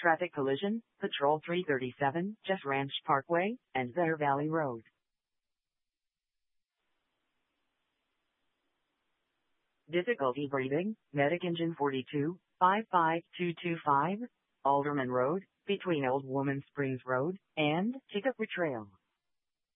Traffic collision, Patrol 337, Jeff Ranch Parkway, and Bear Valley Road. Difficulty breathing, Medic Engine 42, 55225, Alderman Road, between Old Woman Springs Road and Teacup Trail.